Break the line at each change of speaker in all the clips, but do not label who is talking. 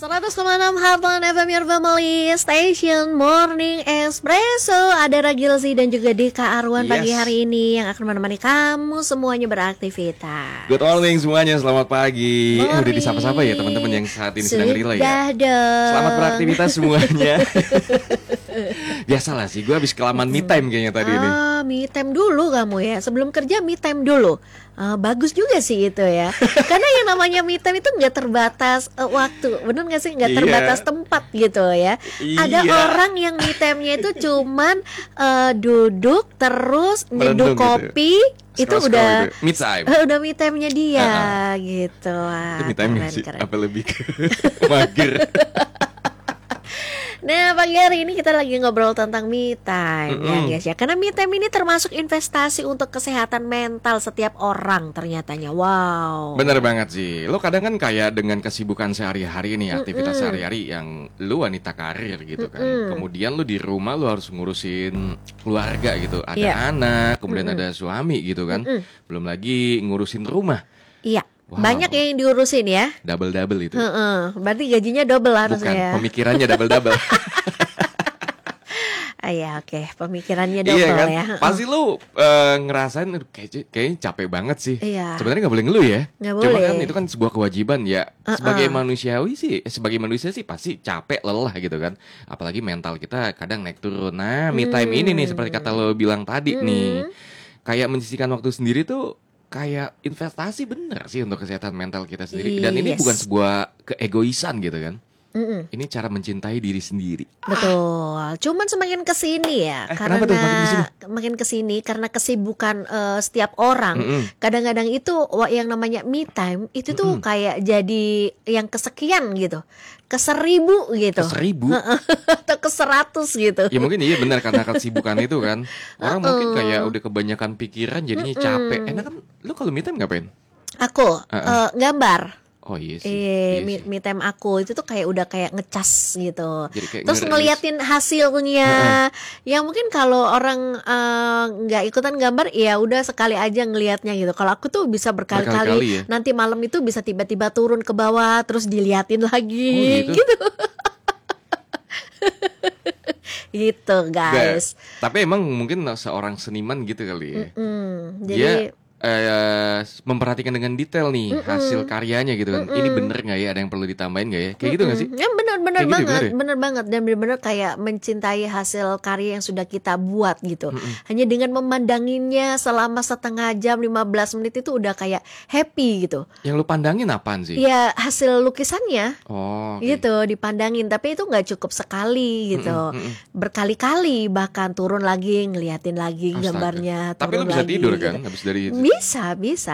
100,6 Heartland FM Your Family Station Morning Espresso. Ada Ragilzi dan juga Dika Arwan pagi hari ini yang akan menemani kamu semuanya beraktivitas.
Good morning semuanya, selamat pagi. Udah disapa-sapa ya teman-teman yang saat ini sedang relay ya.
Dong.
Selamat beraktivitas semuanya. Biasalah sih, gue habis kelamaan me time kayaknya tadi ini.
Me time dulu kamu ya. Sebelum kerja me time dulu. Bagus juga sih itu ya. Karena yang namanya me time itu nggak terbatas waktu, bener nggak sih? Nggak terbatas tempat gitu ya. Ada orang yang me time-nya itu cuman duduk terus nyeduh kopi. Gitu. Itu udah
me time.
Udah me time-nya dia gitu.
Itu me time sih. Apa lebih ke mager?
Nah, pagi hari ini kita lagi ngobrol tentang me time ya guys ya. Karena me time ini termasuk investasi untuk kesehatan mental setiap orang ternyatanya. Wow.
Bener banget sih. Lo kadang kan kayak dengan kesibukan sehari-hari nih, aktivitas sehari-hari yang lo wanita karir gitu kan. Kemudian lo di rumah lo harus ngurusin keluarga gitu. Ada anak, kemudian ada suami gitu kan. Belum lagi ngurusin rumah.
Iya. Wow. Banyak yang diurusin ya.
Double itu.
Berarti gajinya double harusnya.
Bukan, pemikirannya double.
Ya oke, pemikirannya double
kan?
ya.
Pasti lu ngerasain kayaknya capek banget sih.
Iya.
Sebenarnya nggak boleh ngeluh ya.
Cuma
kan itu kan sebuah kewajiban ya. Sebagai manusia sih pasti capek, lelah gitu kan. Apalagi mental kita kadang naik turun. Nah, me time ini nih seperti kata lo bilang tadi nih. Kayak menyisihkan waktu sendiri tuh kayak investasi bener sih untuk kesehatan mental kita sendiri. Dan ini bukan sebuah keegoisan gitu kan. Ini cara mencintai diri sendiri.
Betul. Cuman semakin kesini ya, karena makin kesini karena kesibukan setiap orang. Kadang-kadang itu yang namanya me time itu tuh kayak jadi yang kesekian gitu, ke-1000 gitu, atau ke-100 gitu.
Ya mungkin iya benar karena kesibukan itu kan. Orang mungkin kayak udah kebanyakan pikiran jadinya capek. Enak kan? Lu kalau me time ngapain?
Aku gambar.
Oh iya sih.
Me time aku itu tuh kayak udah kayak ngecas gitu. Terus
ngeris.
ngeliatin hasilnya. Yang mungkin kalau orang nggak ikutan gambar, ya udah sekali aja ngelihatnya gitu. Kalau aku tuh bisa berkali-kali. Ya? Nanti malam itu bisa tiba-tiba turun ke bawah, terus diliatin lagi, gitu. Gitu guys.
Tapi emang mungkin seorang seniman gitu kali ya.
Jadi
memperhatikan dengan detail nih hasil karyanya gitu kan. Ini bener nggak ya? Ada yang perlu ditambahin nggak ya? Kayak gitu nggak sih?
Ya bener banget, bener banget. Dan bener-bener kayak mencintai hasil karya yang sudah kita buat gitu. Hanya dengan memandanginya selama setengah jam, 15 menit itu udah kayak happy gitu.
Yang lu pandangin apaan sih?
Ya hasil lukisannya.
Gitu,
dipandangin. Tapi itu nggak cukup sekali gitu. Berkali-kali bahkan turun lagi, ngeliatin lagi gambarnya.
Tapi lu bisa lagi, tidur kan habis dari itu?
Bisa.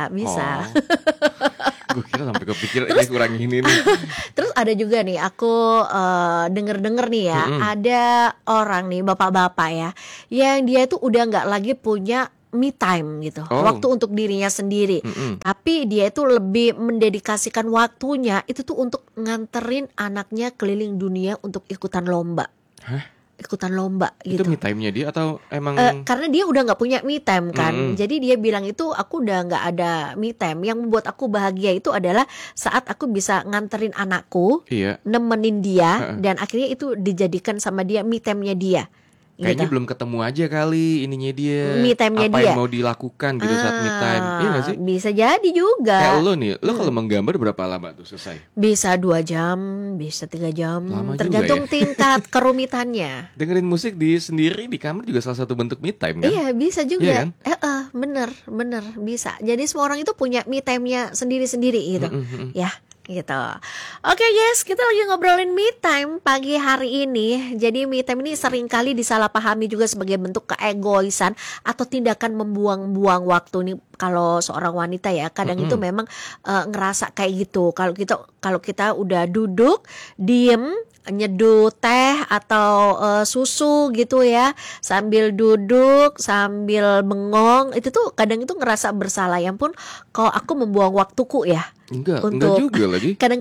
Gue kira sampai kepikir ini kurang ini nih.
Terus ada juga nih aku denger nih ya, ada orang nih bapak-bapak ya, yang dia tuh udah nggak lagi punya me time gitu, waktu untuk dirinya sendiri. Tapi dia itu lebih mendedikasikan waktunya itu tuh untuk nganterin anaknya keliling dunia untuk ikutan lomba. Ikutan lomba gitu.
Itu me time-nya dia atau emang
karena dia udah nggak punya me time kan. Jadi dia bilang itu aku udah nggak ada me time. Yang membuat aku bahagia itu adalah saat aku bisa nganterin anakku, nemenin dia, dan akhirnya itu dijadikan sama dia me time-nya dia.
Kayaknya belum ketemu aja kali ininya dia.
Me time-nya
apa
dia.
yang mau dilakukan gitu saat me time. Iya gak sih?
Bisa jadi juga.
Kayak lo nih, lo kalau menggambar berapa lama tuh selesai?
Bisa 2 jam, bisa 3 jam.
Lama
tergantung
juga ya?
tingkat kerumitannya.
Dengerin musik sendiri di kamar juga salah satu bentuk me time kan?
Iya bisa juga.
Iya kan?
Bener bisa. Jadi semua orang itu punya me time-nya sendiri-sendiri gitu. Ya gitu. Oke guys, kita lagi ngobrolin me time pagi hari ini. Jadi me time ini seringkali disalahpahami juga sebagai bentuk keegoisan atau tindakan membuang-buang waktu nih. Kalau seorang wanita ya kadang itu memang ngerasa kayak gitu. Kalau kita udah duduk diem nyeduh teh atau susu gitu ya, sambil duduk sambil bengong, itu tuh kadang itu ngerasa bersalah. Ya ampun, kalau aku membuang waktuku ya.
Enggak juga lagi.
Kadang-kadang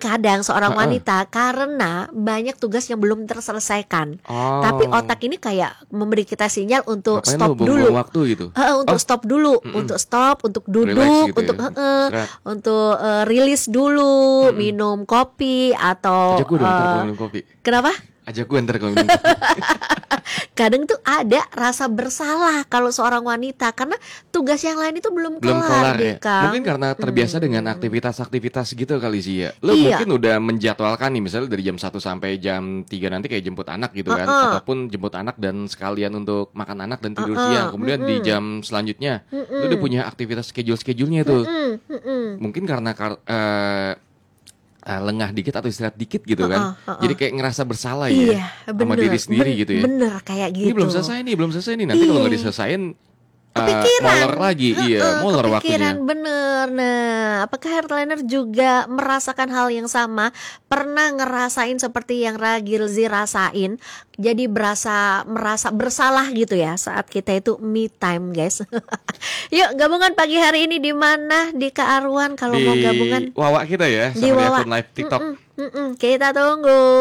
seorang wanita karena banyak tugas yang belum terselesaikan.
Oh.
Tapi otak ini kayak memberi kita sinyal untuk
Ngapain
stop
lu buang-buang
dulu.
waktu gitu?
Untuk stop dulu, untuk stop, untuk duduk,
Relax gitu
untuk
ya. Istirahat.
untuk rilis dulu, minum kopi atau
Ajak gue dong ntar kalau minum kopi.
kenapa?
Ajak gue ntar kalau minum kopi.
Kadang tuh ada rasa bersalah kalau seorang wanita karena tugas yang lain itu belum kelar,
ya.
Kang.
Mungkin karena terbiasa dengan aktivitas-aktivitas gitu kali sih ya. Lo
Iya.
mungkin udah menjadwalkan nih misalnya dari jam 1 sampai jam 3 nanti kayak jemput anak gitu kan, ataupun jemput anak dan sekalian untuk makan anak dan tidur siang. Kemudian di jam selanjutnya lo udah punya aktivitas schedule-schedule-nya tuh. Mungkin karena lengah dikit atau istirahat dikit gitu kan. Jadi kayak ngerasa bersalah
Iya,
ya sama diri sendiri gitu ya.
Bener kayak gitu.
Ini belum selesai nih. Nanti kalau nggak diselesain molor lagi, molor waktunya.
Kepikiran bener. Nah, apakah Heartliner juga merasakan hal yang sama? Pernah ngerasain seperti yang Ragilzi rasain? Jadi merasa bersalah gitu ya saat kita itu me time, guys. Yuk gabungan pagi hari ini di mana? Di Kak Arwan kalau mau gabungan
Di Wawa kita ya,
di
sama di
Wawa.
akun live TikTok.
Kita tunggu.